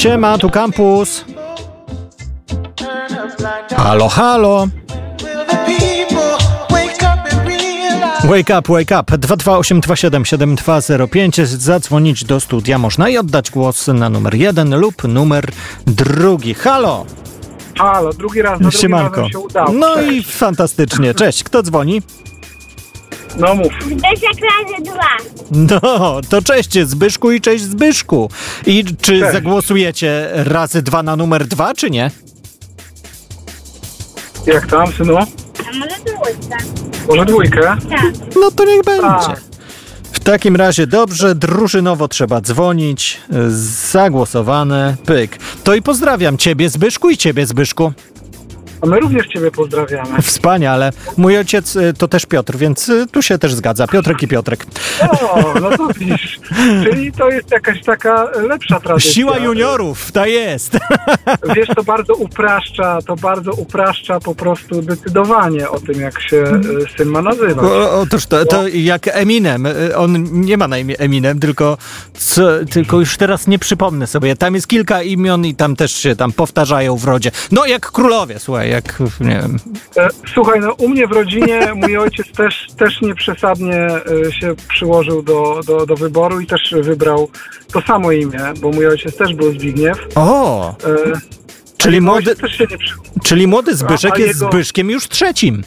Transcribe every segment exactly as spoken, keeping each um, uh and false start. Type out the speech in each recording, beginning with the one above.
Siema, tu Campus. Halo, halo. Wake up, wake up. dwa dwa osiem dwa siedem siedem dwa zero pięć. Zadzwonić do studia można i oddać głos na numer jeden lub numer drugi. Halo. Halo, drugi raz, na drugi razem się udało. No Cześć. i fantastycznie. Cześć, kto dzwoni? No mów. Zbyszek razy dwa. No, to cześć Zbyszku i cześć Zbyszku. I czy Cześć. zagłosujecie razy dwa na numer dwa, czy nie? Jak tam, synu? A może dwójka? Może dwójkę? Tak. No to niech będzie. Tak. W takim razie dobrze, drużynowo trzeba dzwonić. Zagłosowane, pyk. To i pozdrawiam ciebie Zbyszku i ciebie Zbyszku. A my również ciebie pozdrawiamy. Wspaniale. Mój ojciec y, to też Piotr, więc y, tu się też zgadza. Piotrek i Piotrek. O, no to widzisz. Czyli to jest jakaś taka lepsza tradycja. Siła juniorów, ta jest. Wiesz, to bardzo upraszcza, to bardzo upraszcza po prostu decydowanie o tym, jak się y, syn ma nazywać. O, otóż to, to jak Eminem. Y, On nie ma na imię Eminem, tylko, co, tylko już teraz nie przypomnę sobie. Tam jest kilka imion i tam też się tam powtarzają w rodzie. No jak królowie, słuchaj, jak nie wiem. E, Słuchaj, no u mnie w rodzinie mój ojciec też, też nieprzesadnie e, się przyłożył do, do, do wyboru i też wybrał to samo imię, bo mój ojciec też był Zbigniew. O, E, czyli mój młody, ojciec też się nie przy... czyli młody Zbyszek A- a jest jego- Zbyszkiem już trzecim.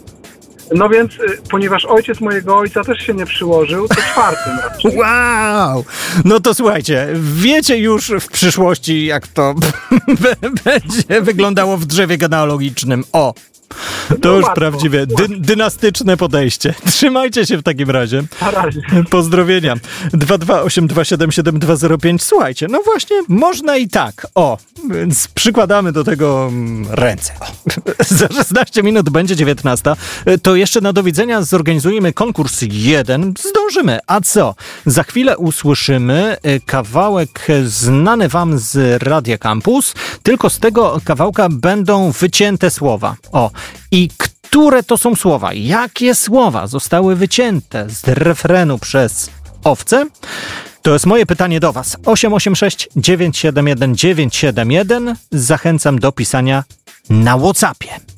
No więc, e, ponieważ ojciec mojego ojca też się nie przyłożył, to czwartym raczej. Wow! No to słuchajcie, wiecie już w przyszłości, jak to będzie wyglądało w drzewie genealogicznym. O! To No już łatwo, prawdziwie dy, dynastyczne podejście. Trzymajcie się w takim razie. Na razie. Pozdrowienia. dwa dwa osiem dwa siedem siedem dwa zero pięć. Słuchajcie, no właśnie, można i tak. O, więc przykładamy do tego mm, ręce. O. Za szesnaście minut będzie dziewiętnasta. To jeszcze na do widzenia zorganizujemy konkurs jeden. Zdążymy. A co? Za chwilę usłyszymy kawałek znany wam z Radia Campus, tylko z tego kawałka będą wycięte słowa. O, i które to są słowa? Jakie słowa zostały wycięte z refrenu przez owce? To jest moje pytanie do was. osiem osiem sześć dziewięć siedem jeden dziewięć siedem jeden. Zachęcam do pisania na WhatsAppie.